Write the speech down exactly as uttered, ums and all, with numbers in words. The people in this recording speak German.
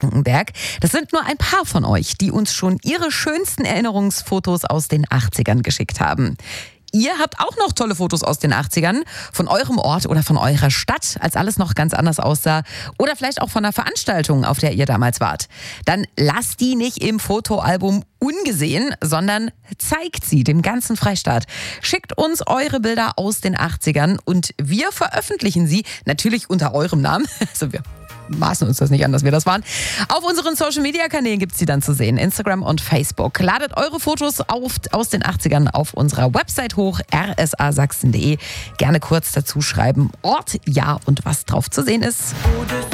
Frankenberg. Das sind nur ein paar von euch, die uns schon ihre schönsten Erinnerungsfotos aus den achtzigern geschickt haben. Ihr habt auch noch tolle Fotos aus den achtzigern, von eurem Ort oder von eurer Stadt, als alles noch ganz anders aussah. Oder vielleicht auch von einer Veranstaltung, auf der ihr damals wart. Dann lasst die nicht im Fotoalbum ungesehen, sondern zeigt sie dem ganzen Freistaat. Schickt uns eure Bilder aus den achtzigern und wir veröffentlichen sie, natürlich unter eurem Namen. Also wir maßen uns das nicht an, dass wir das waren. Auf unseren Social-Media-Kanälen gibt es sie dann zu sehen, Instagram und Facebook. Ladet eure Fotos auf, aus den achtzigern auf unserer Website hoch, r s a sachsen punkt d e. Gerne kurz dazu schreiben, Ort, Jahr und was drauf zu sehen ist.